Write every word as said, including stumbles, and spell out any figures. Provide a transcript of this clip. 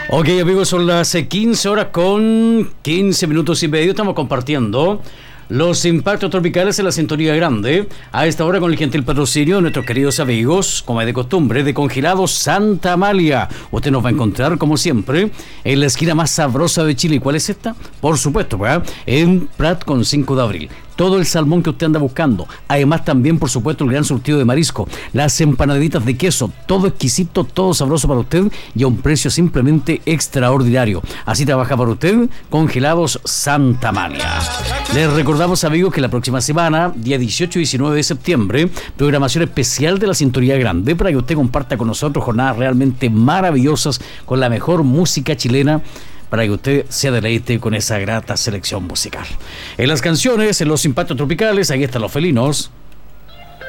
Ok, amigos, son las quince horas con quince minutos y medio. Estamos compartiendo los impactos tropicales en la sintonía grande. A esta hora con el gentil patrocinio de nuestros queridos amigos, como es de costumbre, de Congelados Santa Amalia. Usted nos va a encontrar, como siempre, en la esquina más sabrosa de Chile. ¿Y cuál es esta? Por supuesto, ¿verdad? En Prat con cinco de abril. Todo el salmón que usted anda buscando. Además también, por supuesto, el gran surtido de marisco. Las empanaditas de queso. Todo exquisito, todo sabroso para usted y a un precio simplemente extraordinario. Así trabaja para usted Congelados Santa Amalia. Les recordamos, amigos, que la próxima semana, día dieciocho y diecinueve de septiembre, programación especial de la Sintonía Grande para que usted comparta con nosotros jornadas realmente maravillosas con la mejor música chilena, para que usted se deleite con esa grata selección musical. En las canciones, en los impactos tropicales, ahí están los felinos.